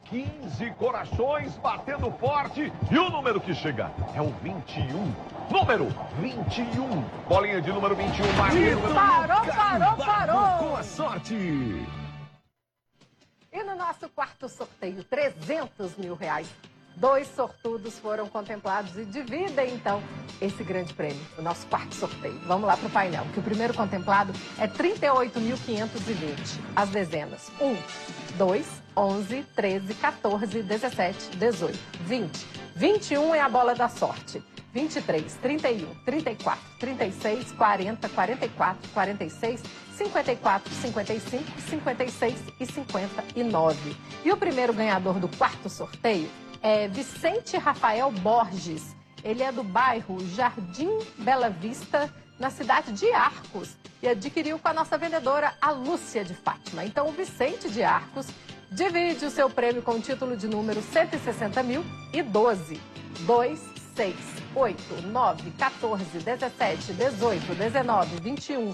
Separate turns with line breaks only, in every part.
15 corações batendo forte. E o número que chega é o 21. Número 21. Bolinha de número 21.
Parou.
Com a sorte.
E no nosso quarto sorteio, 300 mil reais. 2 sortudos foram contemplados e dividem, então, esse grande prêmio, o nosso quarto sorteio. Vamos lá para o painel, que o primeiro contemplado é 38.520. As dezenas: 1, 2, 11, 13, 14, 17, 18, 20. 21 é a bola da sorte. 23, 31, 34, 36, 40, 44, 46, 54, 55, 56 e 59. E o primeiro ganhador do quarto sorteio é Vicente Rafael Borges. Ele é do bairro Jardim Bela Vista, na cidade de Arcos, e adquiriu com a nossa vendedora, a Lúcia de Fátima. Então, o Vicente de Arcos divide o seu prêmio com o título de número 160.012. 2, 6, 8, 9, 14, 17, 18, 19, 21,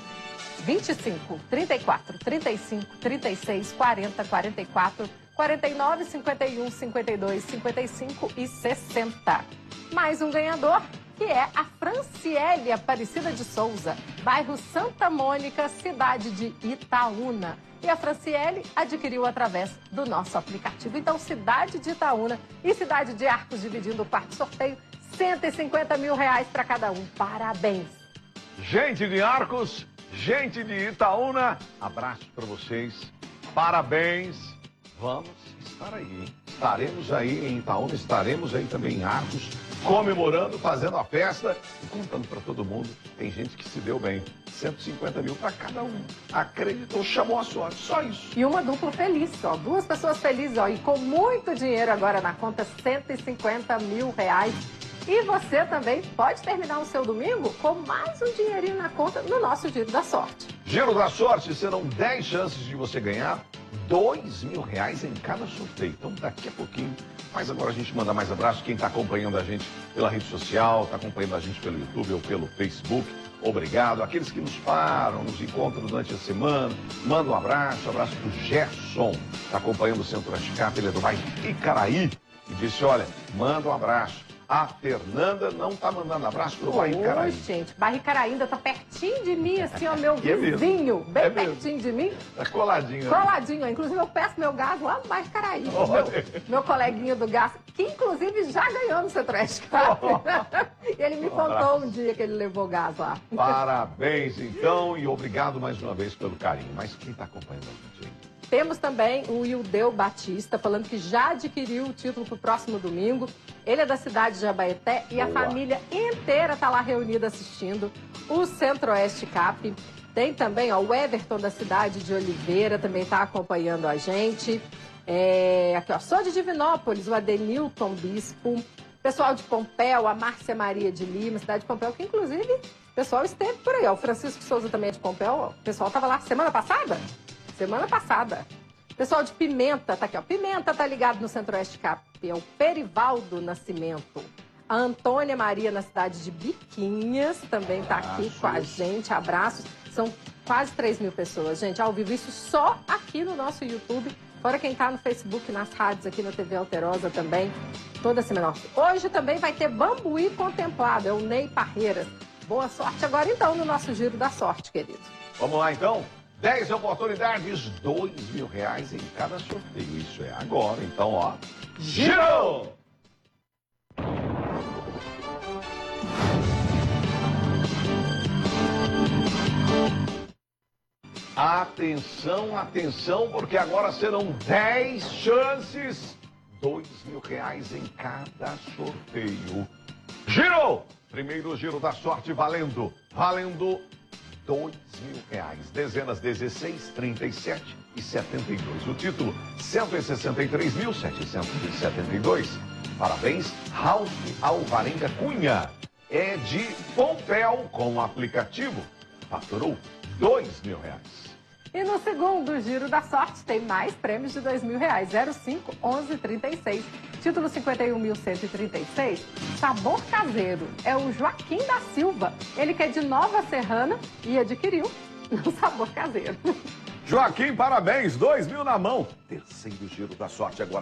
25, 34, 35, 36, 40, 44, 49, 51, 52, 55 e 60. Mais um ganhador, que é a Franciele Aparecida de Souza, bairro Santa Mônica, cidade de Itaúna. E a Franciele adquiriu através do nosso aplicativo. Então, cidade de Itaúna e cidade de Arcos dividindo o quarto sorteio, 150 mil reais para cada um. Parabéns!
Gente de Arcos, gente de Itaúna, abraço para vocês. Parabéns. Vamos estar aí, hein? Estaremos aí em Itaúna, estaremos aí também em Arcos, comemorando, fazendo a festa e contando para todo mundo. Tem gente que se deu bem. 150 mil para cada um. Acreditou, chamou a sorte, só isso.
E uma dupla feliz, ó. 2 pessoas felizes, ó. E com muito dinheiro agora na conta, 150 mil reais. E você também pode terminar o seu domingo com mais um dinheirinho na conta no nosso Giro da Sorte.
Giro da Sorte, serão 10 chances de você ganhar 2 mil reais em cada sorteio. Então, daqui a pouquinho. Mas agora a gente manda mais abraço. Quem está acompanhando a gente pela rede social, está acompanhando a gente pelo YouTube ou pelo Facebook, obrigado. Aqueles que nos param, nos encontram durante a semana, manda um abraço. Abraço para o Gerson, está acompanhando o Centro-Oeste Cap, ele é do bairro Icaraí. E disse, olha, manda um abraço. A Fernanda não está mandando abraço para o bairro Icaraí.
Oi, gente, bairro Icaraí ainda tá pertinho de mim, assim, ó, meu vizinho, bem pertinho de mim.
Tá coladinho.
Coladinho, inclusive eu peço meu gás lá no bairro Icaraí. Meu coleguinha do gás, que inclusive já ganhou no Centro-Oeste Cap. Ele me contou um dia que ele levou gás lá.
Parabéns, então, e obrigado mais uma vez pelo carinho. Mas quem está acompanhando a gente aí?
Temos também o Ildeu Batista, falando que já adquiriu o título para o próximo domingo. Ele é da cidade de Abaeté e a família inteira está lá reunida assistindo o Centro-Oeste Cap. Tem também ó, o Everton da cidade de Oliveira, também está acompanhando a gente. Aqui, ó, sou de Divinópolis, o Adenilton Bispo. Pessoal de Pompéu, a Márcia Maria de Lima, cidade de Pompéu, que inclusive o pessoal esteve por aí. Ó, o Francisco Souza também é de Pompéu. Ó, o pessoal estava lá semana passada. Pessoal de Pimenta, tá aqui, ó. Pimenta tá ligado no Centro-Oeste Cap. É o Perivaldo Nascimento. A Antônia Maria, na cidade de Biquinhas, também tá aqui com a gente. Abraços. São quase 3 mil pessoas, gente, ao vivo. Isso só aqui no nosso YouTube. Fora quem tá no Facebook, nas rádios, aqui na TV Alterosa também. Toda semana. Hoje também vai ter Bambuí contemplado. É o Ney Parreiras. Boa sorte agora, então, no nosso Giro da Sorte, querido.
Vamos lá, então? 10 oportunidades, 2 mil reais em cada sorteio. Isso é agora. Então, ó. Girou! Atenção, atenção, porque agora serão 10 chances. 2 mil reais em cada sorteio. Girou! Primeiro giro da sorte valendo 2 mil reais. Dezenas 16, 37 e 72. O título, 163.772. Parabéns, Ralf Alvarenga Cunha. É de Pompéu com o aplicativo. Faturou 2 mil reais.
E no segundo Giro da Sorte tem mais prêmios de 2 mil reais. 05 11 36. Título 51.136. Sabor caseiro. É o Joaquim da Silva. Ele que é de Nova Serrana e adquiriu no Sabor Caseiro.
Joaquim, parabéns. 2 mil na mão. Terceiro Giro da Sorte agora.